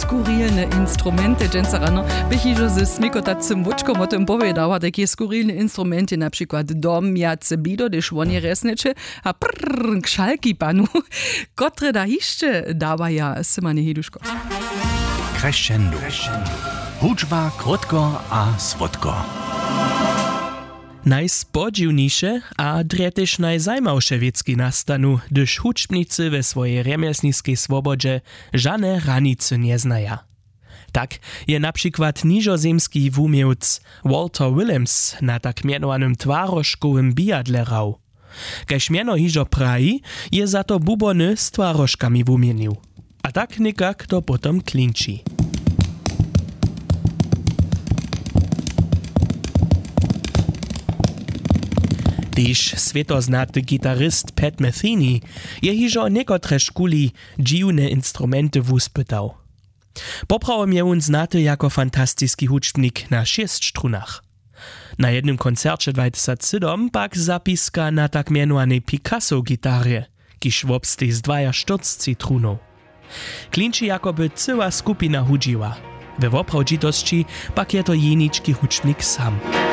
skurrilne instrumenty. Dżęca rano bych iżo ze smikotacym wóczkom o tym powiedziała, takie skurrilne instrumenty, na przykład dom, jace blido, gdyż oni resnecze, a krzalki panu, kotre da jeszcze dawaja Simone Heduszko. Crescendo. Huczba krótko a słodko. Najspodziwniejsze a dretež najzajmawsze wiecki nastanu, gdyż huczbnicy we swojej remiesniskiej swobodzie żadne ranice nie znaja. Tak je na przykład niżozemski wumiewc Walter Willems na tak mianowanym twarożkowym biadle rał. Kaž miano hižo praji, je za to bubony z twarożkami wumienił. A tak nikak to potom klinči. Tyž svetoznaty gitaryst Pat Metheny je hižo niekotre škuli dziwne instrumenty wuspytał. Poprawo miał on znaty jako fantastyski huczbnik na 6 strunach. Na jednym koncercie 2007 pak zapiska na tak mianowanej Picasso-gitarze, kiż wobstej z 42 trunów. Klinči jakoby cyła skupina hudziła. We woprawdzitości pak je to jeniczki huczbnik sam.